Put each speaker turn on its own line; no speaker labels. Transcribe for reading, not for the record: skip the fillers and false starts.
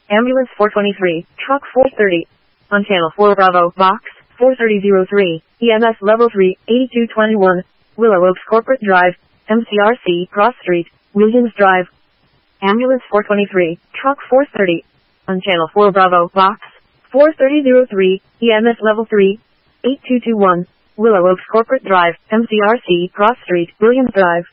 Ambulance 423, Truck 430. On Channel 4 Bravo, Box 43003, EMS Level 3, 8221, Willow Oaks Corporate Drive, MCRC Cross Street, Williams Drive. Ambulance 423, Truck 430. On Channel 4 Bravo, Box 43003, EMS Level 3, 8221, Willow Oaks Corporate Drive, MCRC Cross Street, Williams Drive.